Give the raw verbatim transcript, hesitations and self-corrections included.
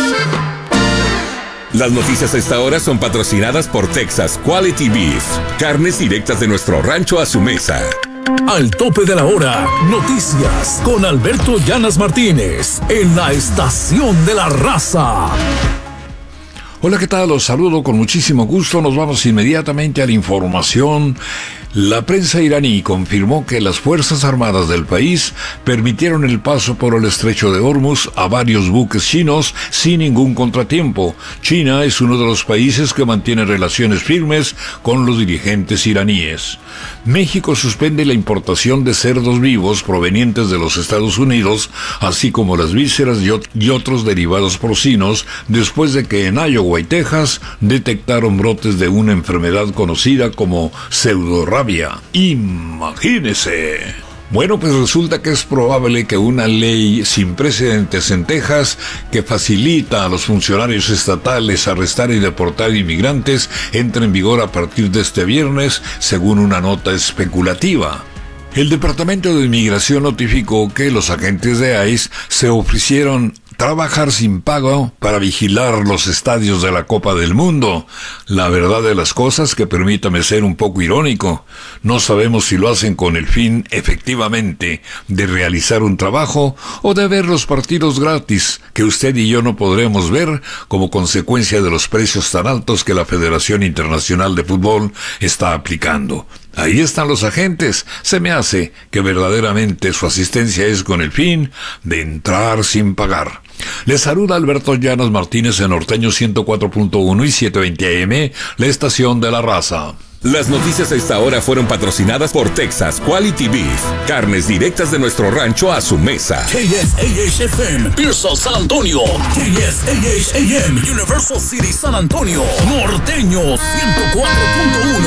Las noticias a esta hora son patrocinadas por Texas Quality Beef. Carnes directas de nuestro rancho a su mesa. Al tope de la hora, noticias con Alberto Llanas Martínez en la Estación de la Raza. Hola, ¿qué tal? Los saludo con muchísimo gusto. Nos vamos inmediatamente a la información. La prensa iraní confirmó que las Fuerzas Armadas del país permitieron el paso por el estrecho de Hormuz a varios buques chinos sin ningún contratiempo. China es uno de los países que mantiene relaciones firmes con los dirigentes iraníes. México suspende la importación de cerdos vivos provenientes de los Estados Unidos, así como las vísceras y, ot- y otros derivados porcinos, después de que en Iowa y Texas detectaron brotes de una enfermedad conocida como pseudorrabia. Imagínese. Bueno, pues resulta que es probable que una ley sin precedentes en Texas que facilita a los funcionarios estatales arrestar y deportar inmigrantes entre en vigor a partir de este viernes, según una nota especulativa. El Departamento de Inmigración notificó que los agentes de ICE se ofrecieron trabajar sin pago para vigilar los estadios de la Copa del Mundo. La verdad de las cosas, que permítame ser un poco irónico, no sabemos si lo hacen con el fin, efectivamente, de realizar un trabajo o de ver los partidos gratis que usted y yo no podremos ver como consecuencia de los precios tan altos que la Federación Internacional de Fútbol está aplicando. Ahí están los agentes. Se me hace que verdaderamente su asistencia es con el fin de entrar sin pagar. Les saluda Alberto Llanas Martínez en Norteño ciento cuatro punto uno y setecientos veinte A M, la estación de la raza. Las noticias a esta hora fueron patrocinadas por Texas Quality Beef. Carnes directas de nuestro rancho a su mesa. K S A H F M, Pearsall, San Antonio. K S A H A M, Universal City, San Antonio. Norteño ciento cuatro punto uno.